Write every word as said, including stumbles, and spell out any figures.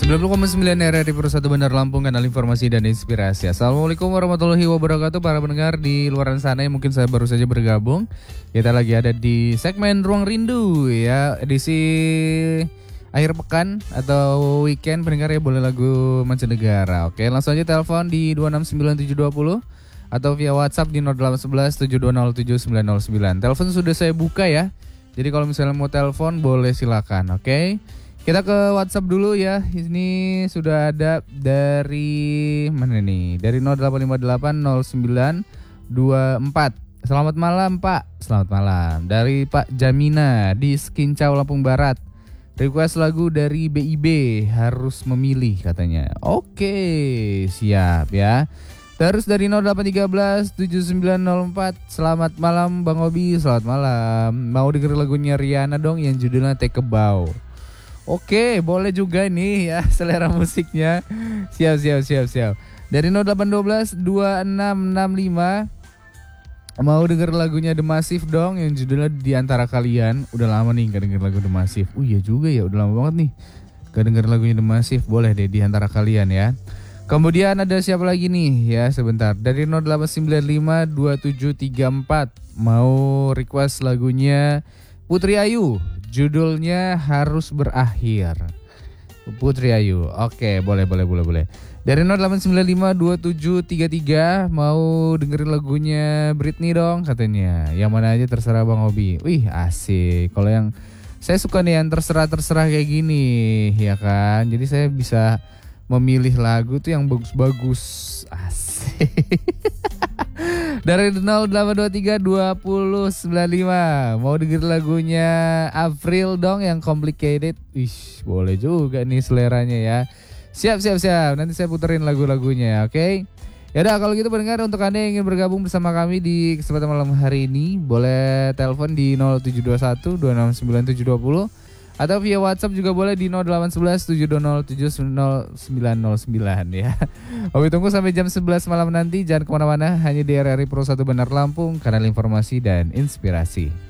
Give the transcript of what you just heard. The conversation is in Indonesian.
sembilan puluh koma sembilan R R I Pro satu Bandar Lampung, kanal informasi dan inspirasi. Assalamualaikum warahmatullahi wabarakatuh para pendengar di luar sana yang mungkin saya baru saja bergabung. Kita lagi ada di segmen Ruang Rindu ya, edisi akhir pekan atau weekend. Pendengar ya boleh lagu mancanegara. Oke, langsung aja telepon di dua enam sembilan tujuh dua nol atau via WhatsApp di nol delapan satu satu tujuh dua nol tujuh sembilan nol sembilan. Telepon sudah saya buka ya. Jadi kalau misalnya mau telepon boleh silakan, oke? Kita ke WhatsApp dulu ya. Ini sudah ada dari mana nih? Dari nol delapan lima delapan nol sembilan dua empat. Selamat malam, Pak. Selamat malam. Dari Pak Jamina di Skincau Lampung Barat. Request lagu dari B I B, harus memilih katanya. Oke, siap ya. Terus dari nol delapan satu tiga tujuh sembilan nol empat. Selamat malam Bang Obi. Selamat malam. Mau denger lagunya Rihanna dong yang judulnya Take a Bow. Oke, boleh juga nih ya selera musiknya. Siap, siap, siap, siap. Dari nol delapan satu dua dua enam enam lima. Mau denger lagunya The Massive dong yang judulnya Di Antara Kalian. Udah lama nih gak denger lagu The Massive. Oh iya juga ya, udah lama banget nih gak denger lagunya The Massive. Boleh deh Di Antara Kalian ya. Kemudian ada siapa lagi nih ya, sebentar. Dari nol delapan sembilan lima dua tujuh tiga empat. Mau request lagunya Putri Ayu, judulnya Harus Berakhir. Putri Ayu. Oke, boleh boleh boleh boleh. Dari nol delapan sembilan lima dua tujuh tiga tiga mau dengerin lagunya Britney dong katanya. Yang mana aja terserah Bang Obi. Wih, asik. Kalau yang saya suka nih yang terserah-terserah kayak gini, ya kan. Jadi saya bisa memilih lagu tuh yang bagus-bagus. Asik. Dari nol delapan dua tiga dua nol sembilan lima mau denger lagunya April dong yang Complicated. Wih, boleh juga nih seleranya ya. Siap siap siap. Nanti saya puterin lagu-lagunya, oke? Okay? Yaudah kalau gitu pendengar, untuk Anda yang ingin bergabung bersama kami di kesempatan malam hari ini, boleh telepon di nol tujuh dua satu dua enam sembilan tujuh dua nol atau via WhatsApp juga boleh di nol delapan satu satu tujuh dua nol tujuh nol sembilan nol sembilan ya. Oke, tunggu sampai jam sebelas malam nanti. Jangan kemana-mana, hanya di R R I Pro satu Bandar Lampung, kanal informasi dan inspirasi.